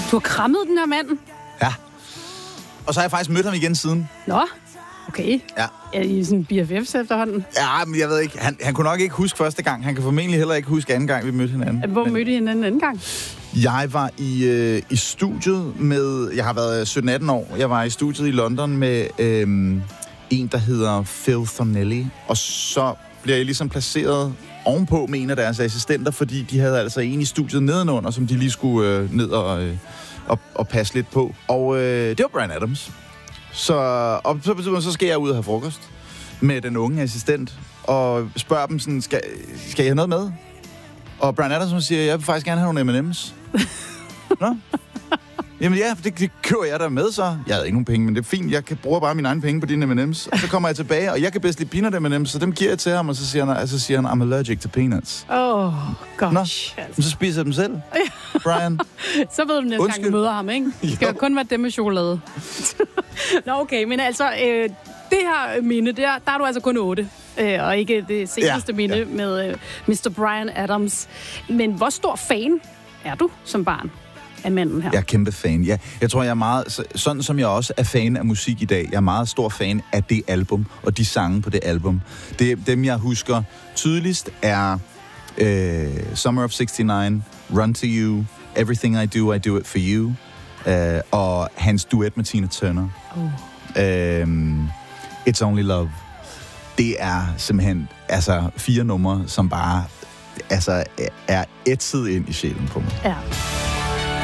Du har krammet den her mand? Ja. Og så har jeg faktisk mødt ham igen siden. Nå, okay. Ja. Er I sådan BFF's efterhånden? Ja, men jeg ved ikke. Han kunne nok ikke huske første gang. Han kan formentlig heller ikke huske anden gang, vi mødte hinanden. Hvor mødte I hinanden anden gang? Jeg var i studiet med... Jeg har været 17-18 år. Jeg var i studiet i London med en, der hedder Phil Thornelly. Og så bliver jeg ligesom placeret ovenpå med en af deres assistenter, fordi de havde altså en i studiet nedenunder, som de lige skulle ned og passe lidt på. Og det var Bryan Adams. Så skal jeg ud og have frokost med den unge assistent, og spørger dem sådan, skal I have noget med? Og Bryan Adams siger, jeg vil faktisk gerne have nogle M&M's. Nå? Jamen ja, det kører jeg der med så. Jeg havde ikke nogen penge, men det er fint. Jeg bruger bare mine egne penge på dine M&M's. Og så kommer jeg tilbage, og jeg kan bedst lide peanut M&M's, så dem giver jeg til ham, og så siger han I'm allergic to peanuts. Gosh. Altså. Så spiser jeg dem selv, Bryan. Så ved du næste gang, du møder ham, ikke? Det skal jo kun være dem med chokolade. Nå, okay, men altså, det her minde, der er du altså kun 8. Og ikke det seneste minde med Mr. Bryan Adams. Men hvor stor fan er du som barn af manden her? Jeg er kæmpe fan. Ja, jeg tror, jeg er meget... Sådan som jeg også er fan af musik i dag. Jeg er meget stor fan af det album, og de sange på det album. Dem, jeg husker tydeligst, er Summer of 69, Run to You, Everything I Do It For You, og hans duet med Tina Turner. It's Only Love. Det er simpelthen 4 numre, som bare er ætset ind i sjælen på mig. Ja.